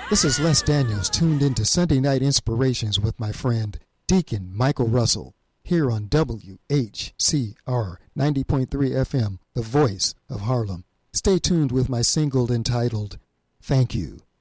This is Les Daniels, tuned into Sunday Night Inspirations with my friend Deacon Michael Russell, here on WHCR 90.3 FM, the voice of Harlem. Stay tuned with my single entitled, Thank You.